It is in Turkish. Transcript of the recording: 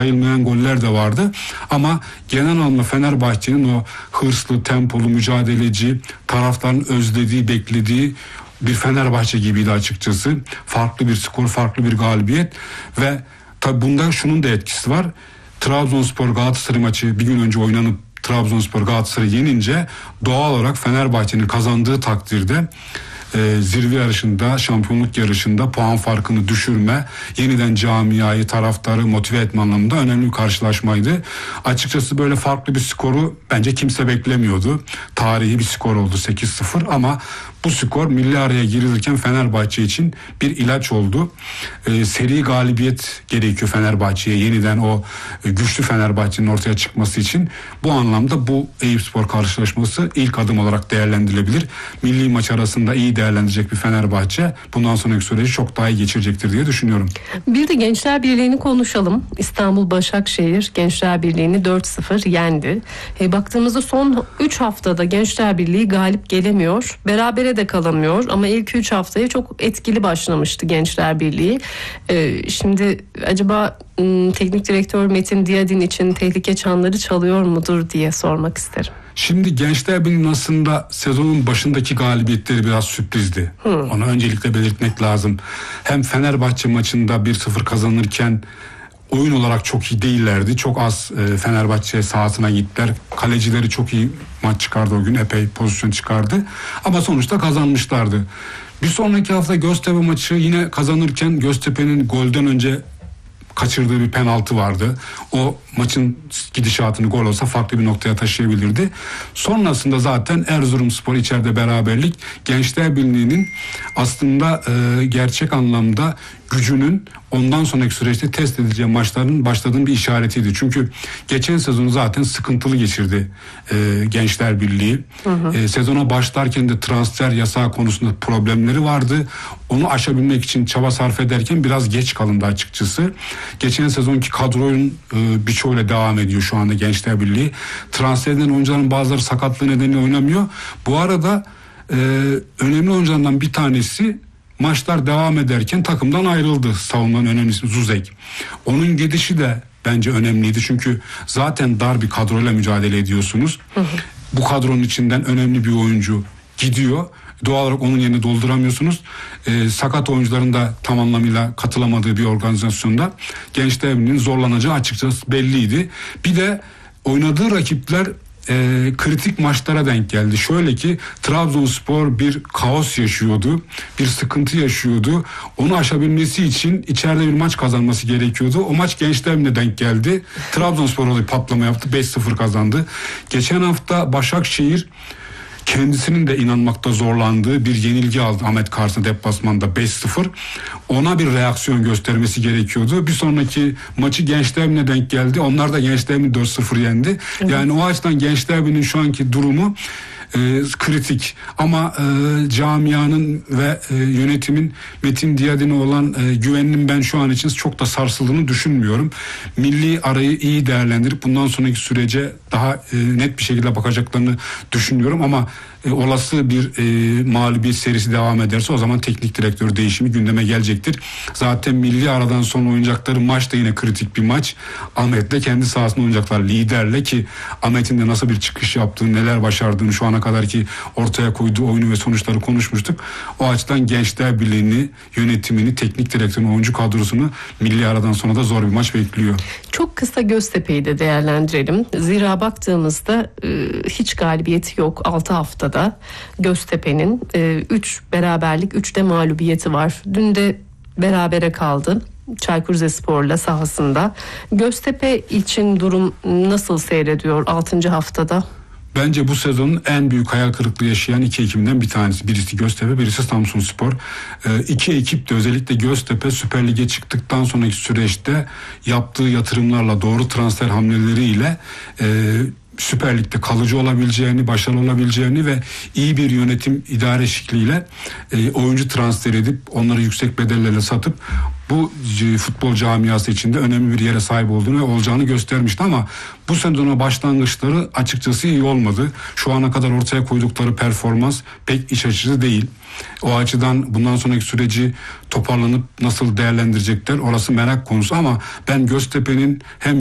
sayılmayan goller de vardı. Ama genel anlamda Fenerbahçe'nin o hırslı, tempolu, mücadeleci, taraftarın özlediği, beklediği bir Fenerbahçe gibiydi açıkçası. Farklı bir skor, farklı bir galibiyet ve tabi bunda şunun da etkisi var. Trabzonspor Galatasaray maçı bir gün önce oynanıp Trabzonspor Galatasaray'ı yenince doğal olarak Fenerbahçe'nin kazandığı takdirde zirve yarışında, şampiyonluk yarışında puan farkını düşürme, yeniden camiayı, taraftarı motive etme anlamında önemli bir karşılaşmaydı. Açıkçası böyle farklı bir skoru bence kimse beklemiyordu. Tarihi bir skor oldu 8-0 ama bu skor milli araya girilirken Fenerbahçe için bir ilaç oldu. Seri galibiyet gerekiyor Fenerbahçe'ye, yeniden o güçlü Fenerbahçe'nin ortaya çıkması için. Bu anlamda bu Eyüpspor karşılaşması ilk adım olarak değerlendirilebilir. Milli maç arasında iyi değerlendirecek bir Fenerbahçe bundan sonraki süreci çok daha iyi geçirecektir diye düşünüyorum. Bir de Gençler Birliği'ni konuşalım. İstanbul Başakşehir Gençler Birliği'ni 4-0 yendi. Baktığımızda son 3 haftada Gençler Birliği galip gelemiyor. Berabere de kalamıyor ama ilk 3 haftaya çok etkili başlamıştı Gençler Birliği. Şimdi acaba teknik direktör Metin Diyadin için tehlike çanları çalıyor mudur diye sormak isterim. Şimdi Gençler Birliği'nin aslında sezonun başındaki galibiyetleri biraz sürprizdi. Onu öncelikle belirtmek lazım. Hem Fenerbahçe maçında 1-0 kazanırken oyun olarak çok iyi değillerdi. Çok az Fenerbahçe sahasına gittiler. Kalecileri çok iyi maç çıkardı o gün. Epey pozisyon çıkardı. Ama sonuçta kazanmışlardı. Bir sonraki hafta Göztepe maçı yine kazanırken Göztepe'nin golden önce kaçırdığı bir penaltı vardı. O maçın gidişatını gol olsa farklı bir noktaya taşıyabilirdi. Sonrasında zaten Erzurumspor içeride beraberlik Gençler Birliği'nin aslında gerçek anlamda gücünün ondan sonraki süreçte test edileceği maçların başladığının bir işaretiydi. Çünkü geçen sezonu zaten sıkıntılı geçirdi Gençler Birliği. Sezona başlarken de transfer yasağı konusunda problemleri vardı. Onu aşabilmek için çaba sarf ederken biraz geç kalındı açıkçası. Geçen sezonki kadronun birçoğuyla devam ediyor şu anda Gençler Birliği. Transfer edilen oyuncuların bazıları sakatlığı nedeniyle oynamıyor. Bu arada önemli oyunculardan bir tanesi maçlar devam ederken takımdan ayrıldı. Savunmanın önemlisi Zuzek. Onun gidişi de bence önemliydi. Çünkü zaten dar bir kadroyla mücadele ediyorsunuz. Bu kadronun içinden önemli bir oyuncu gidiyor. Doğal olarak onun yerini dolduramıyorsunuz. Sakat oyuncuların da tam anlamıyla katılamadığı bir organizasyonda Gençler Birliği'nin zorlanacağı açıkçası belliydi. Bir de oynadığı rakipler kritik maçlara denk geldi. Şöyle ki Trabzonspor bir kaos yaşıyordu. Bir sıkıntı yaşıyordu. Onu aşabilmesi için içeride bir maç kazanması gerekiyordu. O maç Gençler Birliği'ne denk geldi. Trabzonspor orada bir patlama yaptı. 5-0 kazandı. Geçen hafta Başakşehir kendisinin de inanmakta zorlandığı bir yenilgi aldı Ahmet Kars'ın deplasmanda 5-0. Ona bir reaksiyon göstermesi gerekiyordu. Bir sonraki maçı Gençler Birliği'ne denk geldi. Onlar da Gençler Birliği 4-0 yendi. Evet. Yani o açıdan Gençler Birliği'nin şu anki durumu kritik ama camianın ve yönetimin Metin Diyadin'e olan güveninin ben şu an için çok da sarsıldığını düşünmüyorum. Milli arayı iyi değerlendirip bundan sonraki sürece daha net bir şekilde bakacaklarını düşünüyorum ama olası bir mağlubiyet serisi devam ederse o zaman teknik direktör değişimi gündeme gelecektir. Zaten milli aradan sonra oynayacakları maç da yine kritik bir maç. Ahmet'le kendi sahasında oynayacaklar liderle ki Ahmet'in de nasıl bir çıkış yaptığını, neler başardığını şu ana kadar ki ortaya koyduğu oyunu ve sonuçları konuşmuştuk. O açıdan Gençler Birliği'ni, yönetimini, teknik direktörün, oyuncu kadrosunu milli aradan sonra da zor bir maç bekliyor. Çok kısa Göztepe'yi de değerlendirelim. Zira baktığımızda hiç galibiyeti yok 6 haftada. Göztepe'nin 3 beraberlik 3 de mağlubiyeti var. Dün de berabere kaldı Çaykur Rizespor'la sahasında. Göztepe için durum nasıl seyrediyor 6. haftada? Bence bu sezonun en büyük hayal kırıklığı yaşayan iki ekibimden bir tanesi. Birisi Göztepe, birisi Samsunspor. İki ekip de özellikle Göztepe Süper Lig'e çıktıktan sonraki süreçte yaptığı yatırımlarla, doğru transfer hamleleriyle Süper Lig'de kalıcı olabileceğini, başarılı olabileceğini ve iyi bir yönetim idare şekliyle oyuncu transfer edip onları yüksek bedellerle satıp bu futbol camiası içinde önemli bir yere sahip olduğunu ve olacağını göstermişti ama bu sezona başlangıçları açıkçası iyi olmadı. Şu ana kadar ortaya koydukları performans pek iç açıcı değil. O açıdan bundan sonraki süreci toparlanıp nasıl değerlendirecekler orası merak konusu ama ben Göztepe'nin hem